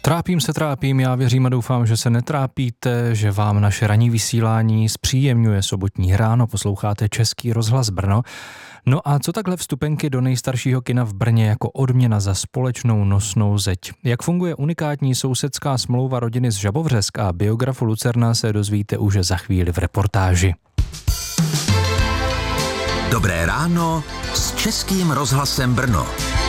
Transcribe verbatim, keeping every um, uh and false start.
Trápím se, trápím, já věřím a doufám, že se netrápíte, že vám naše ranní vysílání zpříjemňuje sobotní ráno, posloucháte Český rozhlas Brno. No a co takhle vstupenky do nejstaršího kina v Brně jako odměna za společnou nosnou zeď? Jak funguje unikátní sousedská smlouva rodiny z Žabovřesk a biografu Lucerna se dozvíte už za chvíli v reportáži. Dobré ráno s Českým rozhlasem Brno.